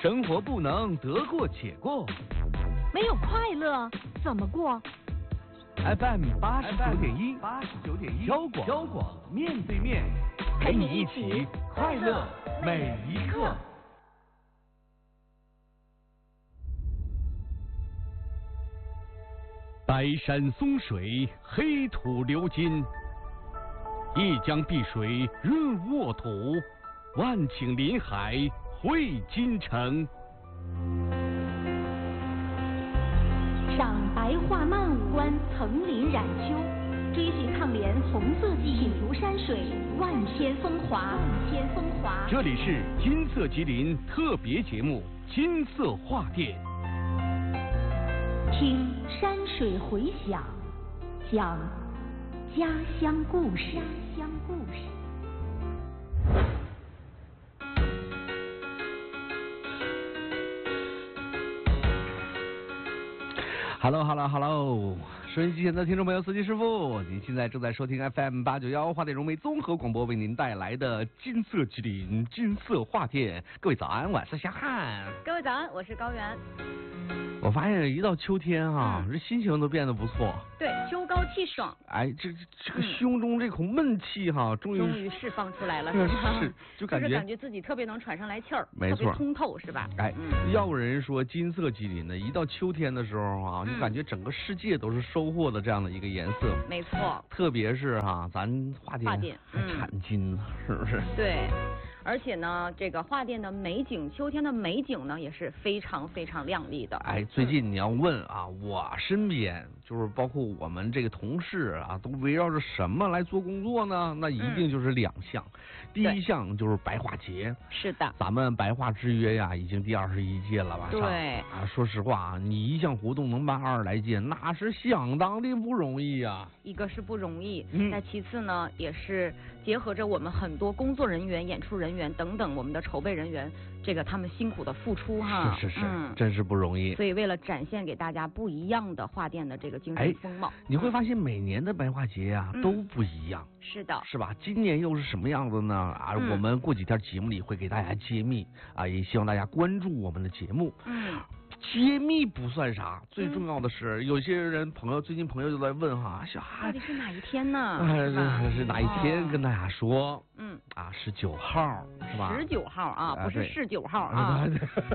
生活不能得过且过， 没有快乐怎么过 ？FM 89.1，交广面对面，陪你一起快乐每一刻。白山松水，黑土流金，一江碧水润沃土，万顷林海汇金城。 赏白桦漫舞，观层林染秋，追寻抗联红色记忆，品读山水万千风华。 这里是金色吉林特别节目《金色画店》， 听山水回响，讲家乡故事。 Hello， 收音机前的听众朋友，司机师傅，您现在正在收听 FM 891华电融媒综合广播为您带来的金色吉林金色画店。各位早安，我是小汉。 各位早安，我是高原。 我发现一到秋天啊，这心情都变得不错。 对，秋高气爽。 哎，这个胸中这口闷气哈，终于释放出来了， 是就感觉自己特别能喘上来气儿， 没错， 特别通透，是吧？ 哎，要有人说金色吉林呢，一到秋天的时候啊，就感觉整个世界都是收获的这样的一个颜色。 没错， 特别是哈，咱画店还产金，是不是？ 对。而且呢，这个画店的美景，秋天的美景呢，也是非常非常亮丽的。 哎，最近你要问啊，我身边就是包括我们这个同事啊，都围绕着什么来做工作呢？那一定就是两项。第一项就是白画节。 是的。 咱们白画之约呀，已经第21届了吧？ 对。 啊，说实话，你一项活动能办20来届，那是相当的不容易呀。一个是不容易，那其次呢，也是结合着我们很多工作人员、演出人员等等我们的筹备人员，这个他们辛苦的付出哈。 是，真是不容易。 所以为了展现给大家不一样的画店的这个精神风貌， 你会发现每年的白画节呀都不一样。 是的。 是吧？今年又是什么样子呢？啊，我们过几天节目里会给大家揭秘啊，也希望大家关注我们的节目。揭秘不算啥，最重要的是，有些人最近朋友就在问哈，小孩到底是哪一天呢？ 是哪一天？跟大家说，19号是吧 ？19号啊，不是19号啊。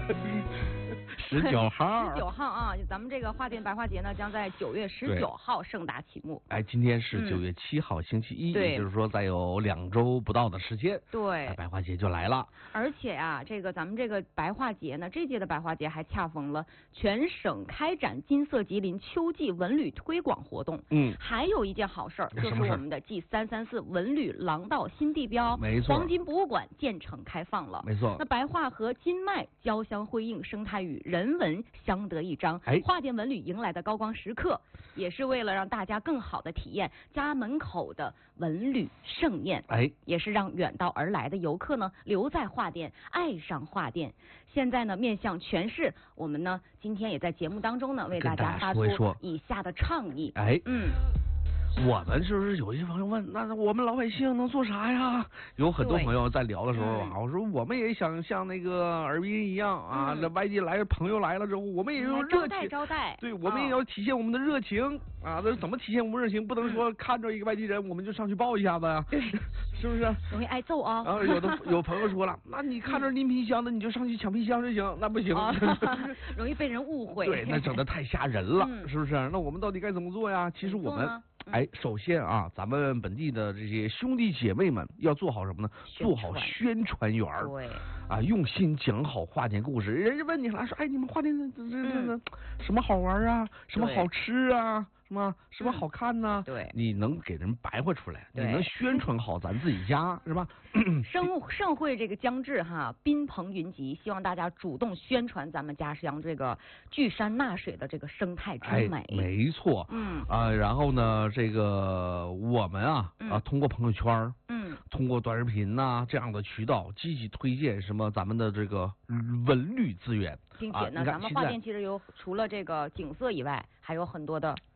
19号 ，19号啊！咱们这个画店白画节呢，将在9月19号盛大启幕。 哎，今天是9月7号星期一，也就是说再有2周不到的时间， 对， 白画节就来了。 而且啊，咱们这个白画节呢，这届的白画节还恰逢了全省开展金色吉林秋季文旅推广活动。还有一件好事儿，就是我们的G334文旅廊道新地标， 没错， 黄金博物馆建成开放了。 没错， 那白画和金麦交相辉映，生态与人文相得益彰。画店文旅迎来的高光时刻，也是为了让大家更好的体验家门口的文旅盛宴。也是让远道而来的游客呢留在画店，爱上画店。现在呢，面向全市，我们呢今天也在节目当中呢为大家发出以下的倡议。 我们是不是有些朋友问，那我们老百姓能做啥呀？有很多朋友在聊的时候啊，我说我们也想像那个尔滨一样啊，那外地来的朋友来了之后，我们也有热情招待， 对，我们也要体现我们的热情啊。这怎么体现我们热情？不能说看着一个外地人我们就上去抱一下子呀，是不是？ 容易挨揍啊。 然后有朋友说了，那你看着拎皮箱的你就上去抢皮箱就行，那不行， 容易被人误会。 对，那整得太吓人了，是不是？那我们到底该怎么做呀？其实我们。首先啊，咱们本地的这些兄弟姐妹们要做好什么呢？做好宣传员儿。 对。 啊，用心讲好画店故事。人家问你了，说，哎，你们画店这什么好玩啊？什么好吃啊？什么好看呢？ 对， 你能给人白话出来，你能宣传好咱自己家，是吧？ 盛会这个将至哈，宾朋云集，希望大家主动宣传咱们家乡这个聚山纳水的这个生态之美。 没错。然后呢，这个我们通过朋友圈，通过短视频呐这样的渠道，积极推荐什么咱们的这个文旅资源。 并且呢，咱们画店其实除了这个景色以外，还有很多的。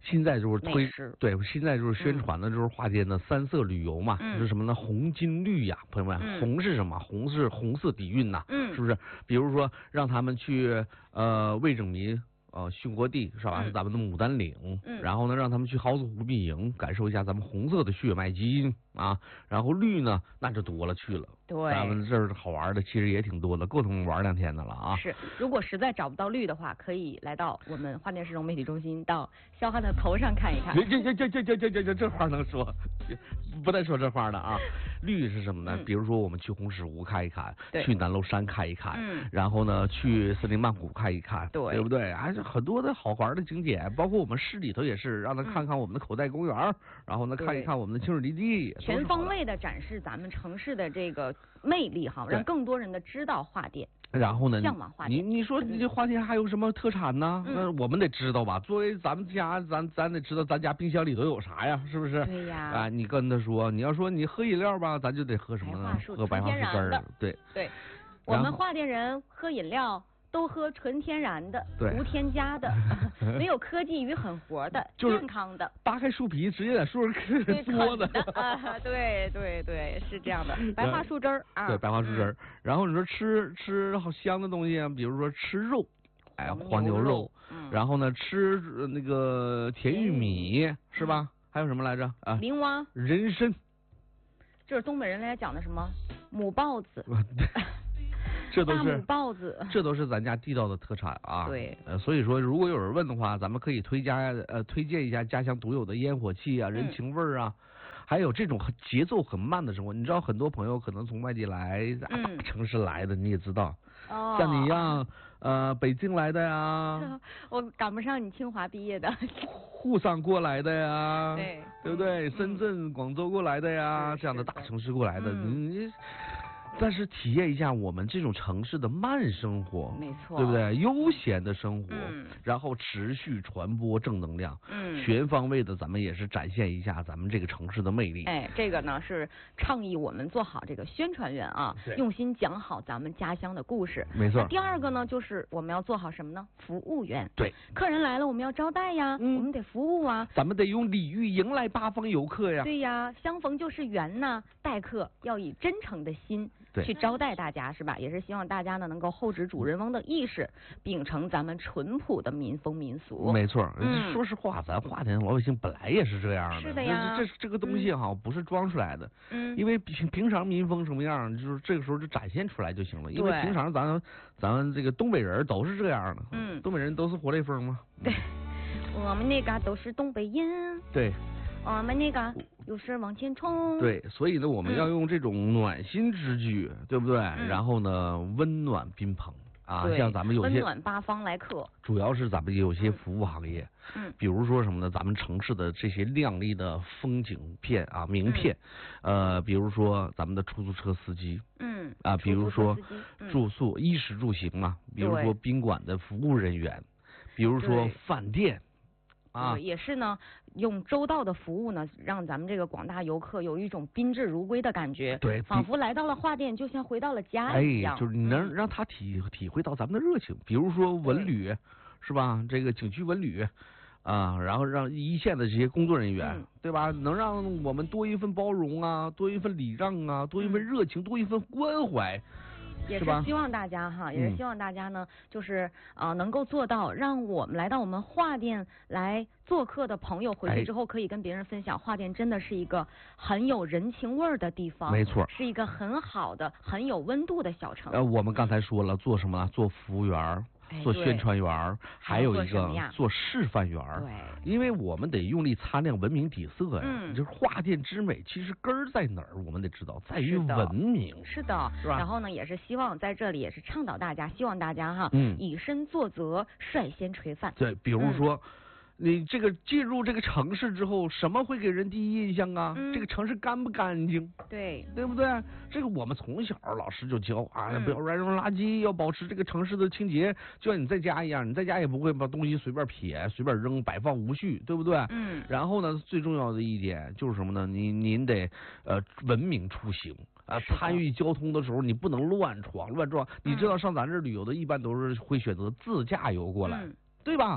现在就是推对，现在就是宣传的就是花店的3色旅游嘛，是什么呢？红金绿呀，朋友们，红是什么？红是红色底蕴呐，是不是？比如说让他们去魏征民殉国地是吧？咱们的牡丹岭，然后呢让他们去蒿子湖碧营，感受一下咱们红色的血脉基因啊。然后绿呢，那就多了去了。对，咱们这儿好玩的其实也挺多的，够他们玩2天的了啊。 是，如果实在找不到绿的话，可以来到我们花店市容媒体中心，到肖汉的头上看一看。 这话能说，不带说这话的啊。绿是什么呢？比如说我们去红石湖看一看，去南楼山看一看，然后呢去森林曼谷看一看，对不对？还是很多的好玩的景点，包括我们市里头也是，让他看看我们的口袋公园，然后呢看一看我们的清水地地， 全方位的展示咱们城市的这个魅力哈，让更多人的知道花店。 然后呢， 向往花店。 你说你这花店还有什么特产呢？那我们得知道吧。作为咱们家，咱得知道咱家冰箱里头有啥呀，是不是？ 对呀。 啊，你跟他说，你要说你喝饮料吧，咱就得喝什么呢？喝白桦树汁儿。对。 我们花店人喝饮料都喝纯天然的，无添加的，没有科技与狠活的，健康的。 扒开树皮，直接在树上嘬的。 对，是这样的。白桦树汁儿啊。 对，白桦树汁儿。然后你说吃好香的东西啊，比如说吃肉，黄牛肉。然后呢，吃那个甜玉米，是吧？还有什么来着？啊， 灵蛙、 人参。 这是东北人来讲的什么？母豹子。 这都是母豹子， 这都是咱家地道的特产啊。 对， 所以说如果有人问的话，咱们可以推荐一下家乡独有的烟火气啊、人情味儿啊，还有这种节奏很慢的生活。你知道很多朋友可能从外地来大城市来的，你也知道，像你一样北京来的呀， 我赶不上你清华毕业的， 沪上过来的呀，对不对？深圳、广州过来的呀，这样的大城市过来的，你。但是体验一下我们这种城市的慢生活， 没错， 对不对？悠闲的生活，然后持续传播正能量，全方位的咱们也是展现一下咱们这个城市的魅力。 这个呢是倡议我们做好这个宣传员啊，用心讲好咱们家乡的故事。 没错。 第二个呢，就是我们要做好什么呢？服务员。 对， 客人来了，我们要招待呀，我们得服务啊， 咱们得用礼遇迎来八方游客呀。 对呀，相逢就是缘呐，待客要以真诚的心。去招待大家是吧？也是希望大家呢能够厚植主人翁的意识，秉承咱们淳朴的民风民俗。 没错，说实话，咱花店老百姓本来也是这样的。 是的呀。 这个东西哈不是装出来的。因为平常民风什么样，就是这个时候就展现出来就行了。因为平常咱们这个东北人都是这样的。东北人都是活雷锋嘛。 对，我们那嘎都是东北人。 对。 我们那个有事往前冲。 对，所以呢，我们要用这种暖心之句，对不对？然后呢，温暖宾朋啊，像咱们有些温暖八方来客。 主要是咱们有些服务行业，比如说什么呢？咱们城市的这些亮丽的风景片啊、名片，比如说咱们的出租车司机，比如说住宿、衣食住行嘛，比如说宾馆的服务人员，比如说饭店。 也是呢，用周到的服务呢，让咱们这个广大游客有一种宾至如归的感觉， 对， 仿佛来到了花店，就像回到了家一样。 就是你能让他体会到咱们的热情，比如说文旅，是吧？这个景区文旅，然后让一线的这些工作人员，对吧？能让我们多一份包容啊，多一份礼让啊，多一份热情，多一份关怀。 也是希望大家哈，也是希望大家呢，就是能够做到，让我们来到我们花店来做客的朋友回去之后，可以跟别人分享，花店真的是一个很有人情味儿的地方， 没错， 是一个很好的、很有温度的小城。 我们刚才说了，做什么？做服务员。做宣传员，还有一个做示范员。 对， 因为我们得用力擦亮文明底色呀。就是花店之美，其实根儿在哪儿？我们得知道，在于文明。 是的， 是吧？ 然后呢，也是希望在这里也是倡导大家，希望大家哈，以身作则，率先垂范。 对，比如说。你这个进入这个城市之后，什么会给人第一印象啊？这个城市干不干净？ 对不对？这个我们从小老师就教啊，不要乱扔垃圾，要保持这个城市的清洁，就像你在家一样，你在家也不会把东西随便撇、随便扔、摆放无序，对不对？然后呢，最重要的一点就是什么呢？您得文明出行。参与交通的时候，你不能乱闯乱撞。你知道上咱这旅游的，一般都是会选择自驾游过来，对吧？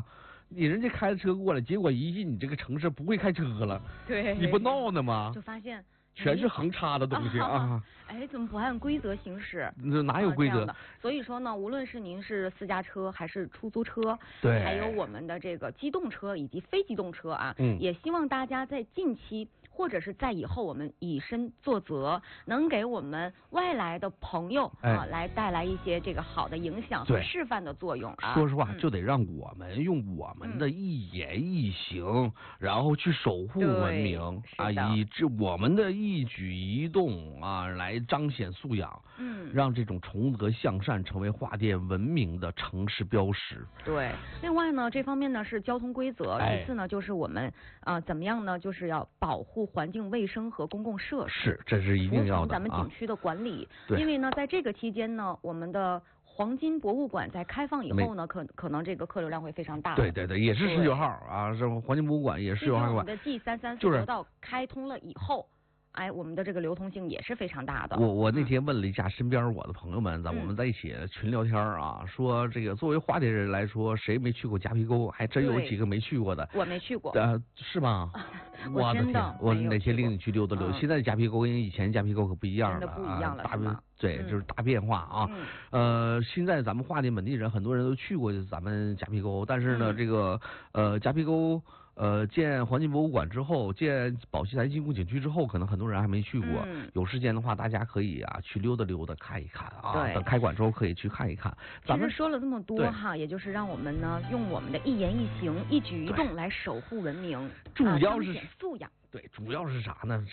人家开着车过来，结果一进你这个城市不会开车了， 对， 你不闹呢吗？ 就发现全是横插的东西啊！ 哎，怎么不按规则行驶？ 这哪有规则？ 所以说呢，无论是您是私家车还是出租车， 对， 还有我们的这个机动车以及非机动车啊，也希望大家在近期或者是在以后，我们以身作则，能给我们外来的朋友来带来一些这个好的影响和示范的作用啊。 说实话，就得让我们用我们的一言一行，然后去守护文明啊，以我们的一举一动啊，来彰显素养，让这种崇德向善成为桦甸文明的城市标识。 对，另外呢，这方面呢是交通规则，其次呢就是我们怎么样呢，就是要保护环境卫生和公共设施， 是，这是一定要的。 咱们景区的管理，因为呢，在这个期间呢，我们的黄金博物馆在开放以后呢，可能这个客流量会非常大。 对，也是19号啊，是黄金博物馆也是19号。 我们的 G334流道开通了以后。哎，我们的这个流通性也是非常大的。 我那天问了一下身边我的朋友们，我们在一起群聊天啊，说这个作为桦甸人来说，谁没去过夹皮沟？还真有几个没去过的。 我没去过。 是吗？ 我的天， 我哪天领你去溜达溜达。现在夹皮沟跟以前夹皮沟可不一样了， 真的不一样了， 对，就是大变化啊。现在咱们桦甸本地人很多人都去过咱们夹皮沟，但是呢，这个夹皮沟。建黄金博物馆之后，建宝溪台金库景区之后，可能很多人还没去过。有时间的话，大家可以去溜达溜达，看一看啊。等开馆之后可以去看一看。 咱们说了这么多哈，也就是让我们呢用我们的一言一行、一举一动来守护文明， 主要是素养。 对，主要是啥呢？